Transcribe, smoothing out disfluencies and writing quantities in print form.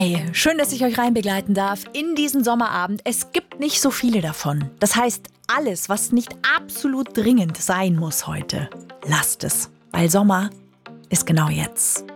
Hey, schön, dass ich euch reinbegleiten darf in diesen Sommerabend. Es gibt nicht so viele davon. Das heißt, alles, was nicht absolut dringend sein muss heute, lasst es. Weil Sommer ist genau jetzt.